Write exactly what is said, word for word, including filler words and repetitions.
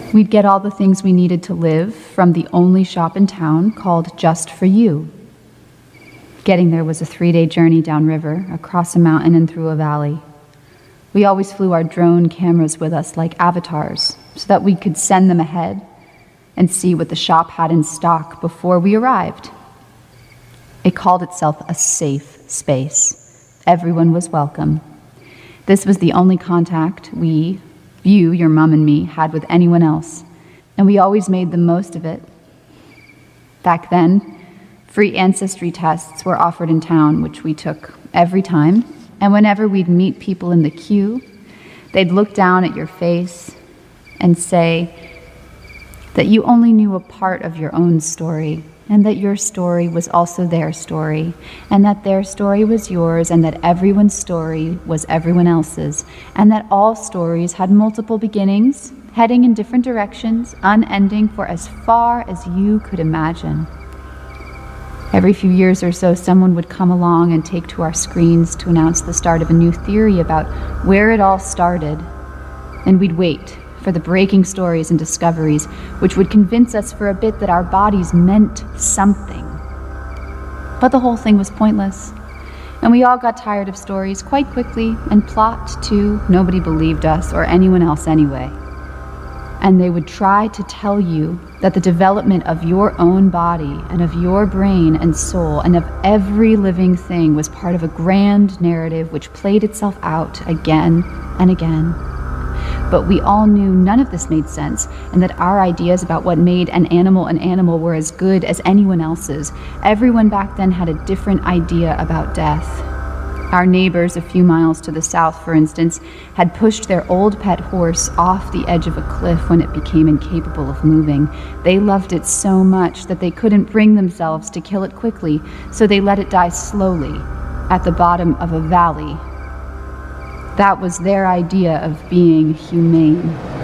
We'd get all the things we needed to live from the only shop in town called Just For You. Getting there was a three-day journey downriver, across a mountain and through a valley. We always flew our drone cameras with us like avatars so that we could send them ahead and see what the shop had in stock before we arrived. It called itself a safe space. Everyone was welcome. This was the only contact we, you, your mom and me, had with anyone else, and we always made the most of it. Back then, free ancestry tests were offered in town, which we took every time, and whenever we'd meet people in the queue, they'd look down at your face and say that you only knew a part of your own story, and that your story was also their story, and that their story was yours, and that everyone's story was everyone else's, and that all stories had multiple beginnings, heading in different directions, unending for as far as you could imagine. Every few years or so, someone would come along and take to our screens to announce the start of a new theory about where it all started, and we'd wait for the breaking stories and discoveries which would convince us for a bit that our bodies meant something. But the whole thing was pointless, and we all got tired of stories quite quickly, and plot, too, nobody believed us or anyone else anyway. And they would try to tell you that the development of your own body and of your brain and soul and of every living thing was part of a grand narrative which played itself out again and again. But we all knew none of this made sense, and that our ideas about what made an animal an animal were as good as anyone else's. Everyone back then had a different idea about death. Our neighbors a few miles to the south, for instance, had pushed their old pet horse off the edge of a cliff when it became incapable of moving. They loved it so much that they couldn't bring themselves to kill it quickly, so they let it die slowly at the bottom of a valley. That was their idea of being humane.